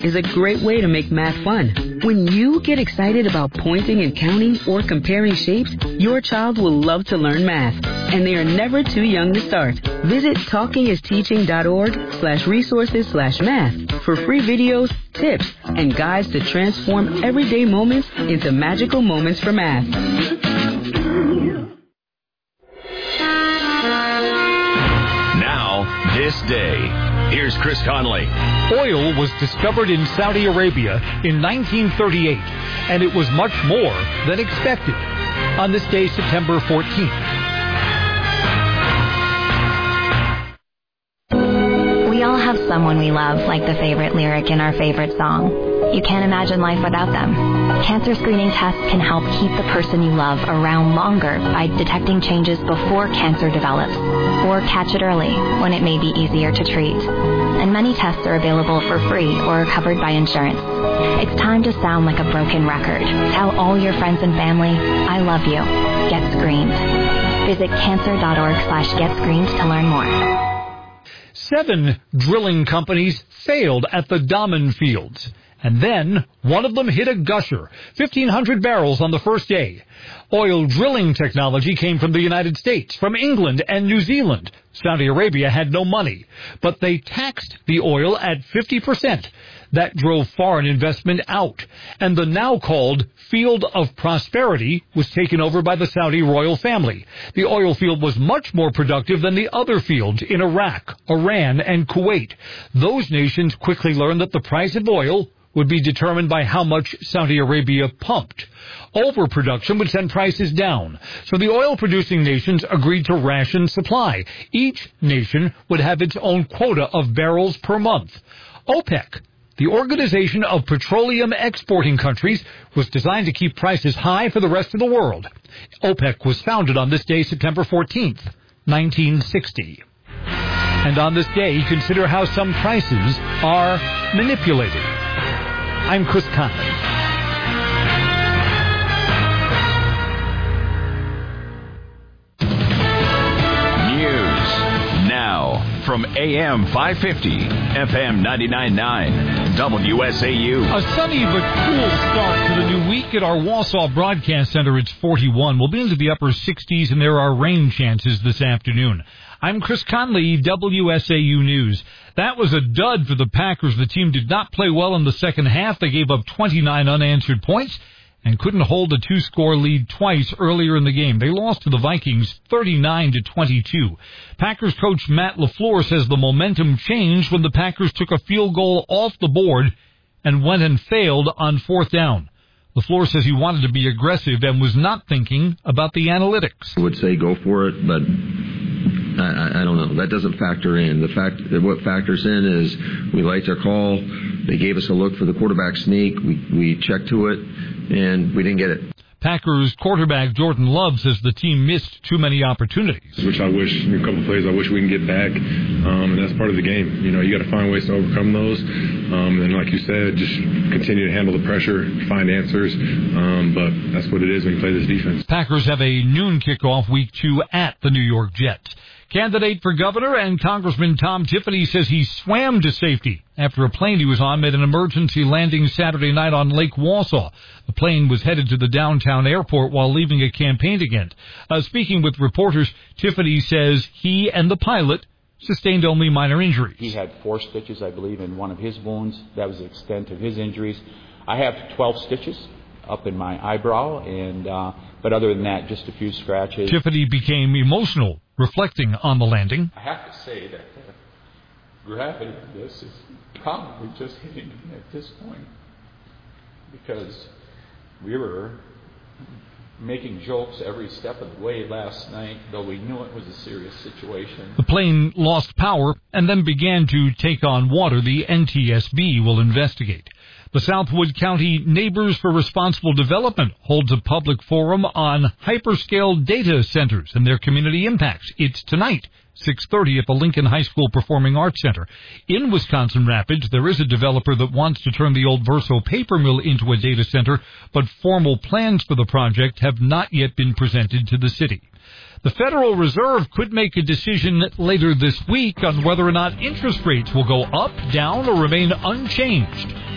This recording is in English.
is a great way to make math fun. When you get excited about pointing and counting or comparing shapes, your child will love to learn math, and they are never too young to start. Visit talkingisteaching.org/resources/math for free videos, tips, and guides to transform everyday moments into magical moments for math. Now, this day. Here's Chris Conley. Oil was discovered in Saudi Arabia in 1938, and it was much more than expected. On this day, September 14th. We all have someone we love, like the favorite lyric in our favorite song. You can't imagine life without them. Cancer screening tests can help keep the person you love around longer by detecting changes before cancer develops, or catch it early when it may be easier to treat. And many tests are available for free or are covered by insurance. It's time to sound like a broken record. Tell all your friends and family, I love you. Get screened. Visit cancer.org/getscreened to learn more. 7 drilling companies failed at the Daman fields. And then one of them hit a gusher, 1,500 barrels on the first day. Oil drilling technology came from the United States, from England and New Zealand. Saudi Arabia had no money, but they taxed the oil at 50%. That drove foreign investment out, and the now called Field of Prosperity was taken over by the Saudi royal family. The oil field was much more productive than the other fields in Iraq, Iran, and Kuwait. Those nations quickly learned that the price of oil would be determined by how much Saudi Arabia pumped. Overproduction would send prices down, so the oil-producing nations agreed to ration supply. Each nation would have its own quota of barrels per month. OPEC, the Organization of Petroleum Exporting Countries, was designed to keep prices high for the rest of the world. OPEC was founded on this day, September 14th, 1960. And on this day, consider how some prices are manipulated. I'm Chris Conley. News now from AM 550, FM 99.9, WSAU. A sunny but cool start to the new week at our Wausau Broadcast Center. It's 41. We'll be into the upper 60s, and there are rain chances this afternoon. I'm Chris Conley, WSAU News. That was a dud for the Packers. The team did not play well in the second half. They gave up 29 unanswered points and couldn't hold a 2-score lead twice earlier in the game. They lost to the Vikings 39-22. Packers coach Matt LaFleur says the momentum changed when the Packers took a field goal off the board and went and failed on 4th down. LaFleur says he wanted to be aggressive and was not thinking about the analytics. I would say go for it, but I don't know. That doesn't factor in. What factors in is we liked our call. They gave us a look for the quarterback sneak. We checked to it, and we didn't get it. Packers quarterback Jordan Love says the team missed too many opportunities. Which I wish, a couple plays I wish we can get back, and that's part of the game. You know, you got to find ways to overcome those. And like you said, just continue to handle the pressure, find answers. But that's what it is when you play this defense. Packers have a noon kickoff week 2 at the New York Jets. Candidate for governor and Congressman Tom Tiffany says he swam to safety after a plane he was on made an emergency landing Saturday night on Lake Wausau. The plane was headed to the downtown airport while leaving a campaign event. Speaking with reporters, Tiffany says he and the pilot sustained only minor injuries. He had 4 stitches, I believe, in one of his wounds. That was the extent of his injuries. I have 12 stitches up in my eyebrow, and but other than that, just a few scratches. Tiffany became emotional, reflecting on the landing. I have to say that the gravity of this is probably just hitting me at this point, because we were making jokes every step of the way last night, though we knew it was a serious situation. The plane lost power and then began to take on water. The NTSB will investigate. The Southwood County Neighbors for Responsible Development holds a public forum on hyperscale data centers and their community impacts. It's tonight, 6:30 at the Lincoln High School Performing Arts Center. In Wisconsin Rapids, there is a developer that wants to turn the old Verso paper mill into a data center, but formal plans for the project have not yet been presented to the city. The Federal Reserve could make a decision later this week on whether or not interest rates will go up, down, or remain unchanged.